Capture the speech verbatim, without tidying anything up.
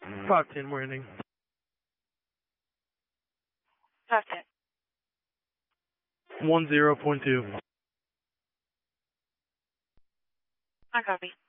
five ten, we're ending. five ten. one zero point two. I copy.